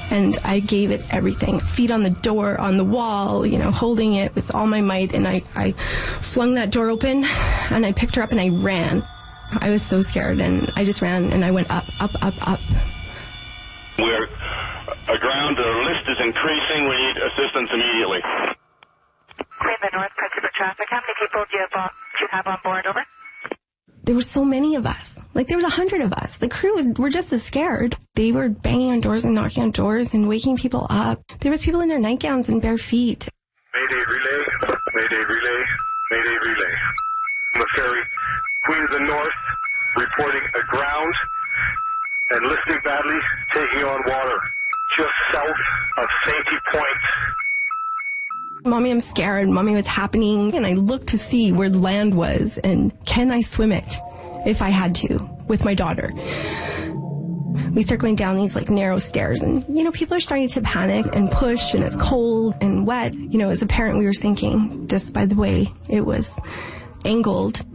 And I gave it everything. Feet on the door, on the wall, holding it with all my might. And I flung that door open, and I picked her up and I ran. I was so scared, and I just ran, and I went up, up, up, up. We're aground. The list is increasing. We need assistance immediately. Cleveland North, Principal Traffic. How many people do you have on board? Over. There were so many of us. There was 100 of us. The crew were just as scared. They were banging on doors and knocking on doors and waking people up. There was people in their nightgowns and bare feet. Mayday relay, mayday relay, mayday relay. The ferry, Queen of the North, reporting aground and listening badly, taking on water just south of Sainty Point. Mommy, I'm scared. Mommy, what's happening? And I looked to see where the land was, and can I swim it if I had to with my daughter? We start going down these narrow stairs, and people are starting to panic and push, and it's cold and wet. As a parent, we were sinking just by the way it was angled.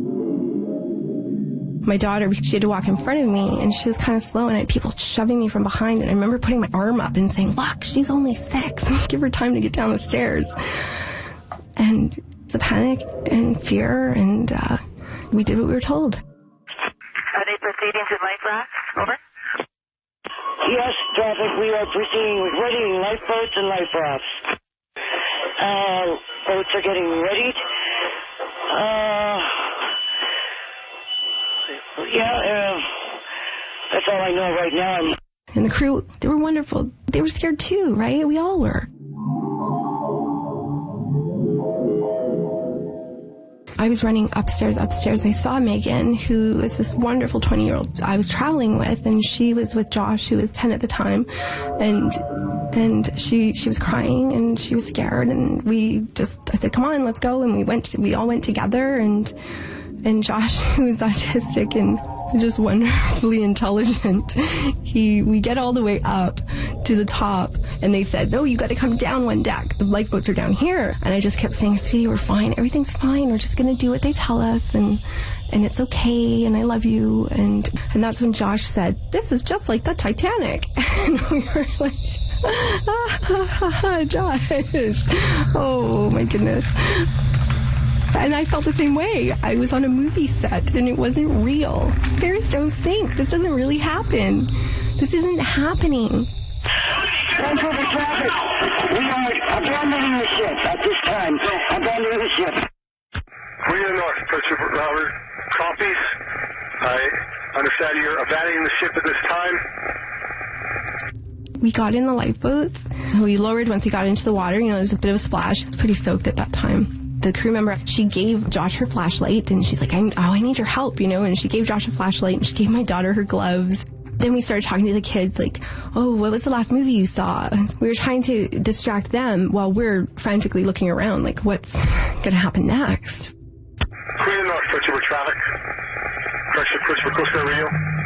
My daughter, she had to walk in front of me, and she was kind of slow, and I had people shoving me from behind, and I remember putting my arm up and saying, look, she's only 6. Give her time to get down the stairs. And the panic and fear, and we did what we were told. Are they proceeding to life rafts? Over. Yes, traffic, we are proceeding with readying lifeboats and life rafts. Boats are getting readied. That's all I know right now. And the crew, they were wonderful. They were scared too, right? We all were. I was running upstairs. I saw Megan, who was this wonderful 20-year-old I was traveling with, and she was with Josh, who was 10 at the time, and she was crying, and she was scared, and I said, come on, let's go, and we all went together, and Josh, who was autistic and just wonderfully intelligent, we get all the way up to the top, and they said, no, you got to come down one deck. The lifeboats are down here. And I just kept saying, sweetie, we're fine. Everything's fine. We're just going to do what they tell us, and it's okay, and I love you. And that's when Josh said, this is just like the Titanic. And we were like, Josh. Oh, my goodness. And I felt the same way. I was on a movie set, and it wasn't real. Ferries don't sink. This doesn't really happen. This isn't happening. Vancouver traffic, we are abandoning the ship at this time. Abandoning the ship. Queen of the North, Principal Robert, copies. I understand you're abandoning the ship at this time. We got in the lifeboats. We lowered once we got into the water. There was a bit of a splash. It was pretty soaked at that time. The crew member, she gave Josh her flashlight, and she's like, I need your help, and she gave Josh a flashlight, and she gave my daughter her gloves. Then we started talking to the kids, oh, what was the last movie you saw? We were trying to distract them while we're frantically looking around, what's going to happen next? Queen of the North, Principal Traffic. Pressure, Costa Rio.